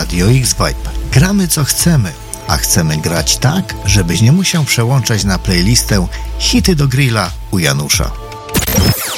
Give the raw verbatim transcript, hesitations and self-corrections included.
Radio X-Vibe. Gramy co chcemy, a chcemy grać tak, żebyś nie musiał przełączać na playlistę Hity do grilla u Janusza.